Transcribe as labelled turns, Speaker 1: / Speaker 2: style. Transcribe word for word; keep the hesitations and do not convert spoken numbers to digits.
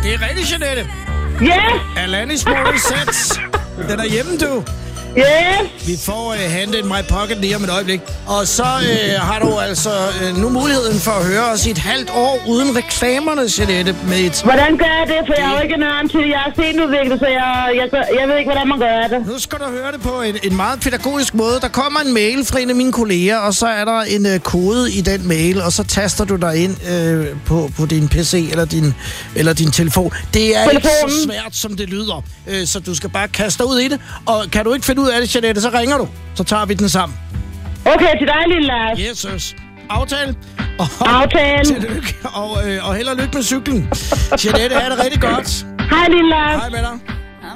Speaker 1: Det er rigtigt, Jeanette.
Speaker 2: Yes!
Speaker 1: Alanis Morissette. Den er hjemme, du.
Speaker 2: Yes!
Speaker 1: Vi får øh, Hand in My Pocket lige om et øjeblik. Og så øh, har du altså øh, nu muligheden for at høre os i et halvt år uden reklamerne, Jeanette. Med et...
Speaker 2: Hvordan gør jeg det? For jeg har jo ikke nørden til. Jeg har set udviklet, så jeg, jeg, jeg ved ikke, hvordan man gør det.
Speaker 1: Nu skal du høre det på en, en meget pædagogisk måde. Der kommer en mail fra en af mine kolleger, og så er der en øh, kode i den mail, og så taster du dig ind øh, på, på din P C eller din, eller din telefon. Det er
Speaker 2: Telefonen.
Speaker 1: ikke så svært, som det lyder. Øh, så du skal bare kaste dig ud i det. Og kan du ikke finde ud af det, Jeanette, så ringer du. Så tager vi den sammen.
Speaker 2: Okay, til dig, lille Lars.
Speaker 1: Yes, yes. Aftale. Og,
Speaker 2: Aftale.
Speaker 1: Tillykke, og, øh, og held og lykke med cyklen. Jeanette, er det rigtig godt.
Speaker 2: Hej, lille Lars.
Speaker 1: Hej med dig.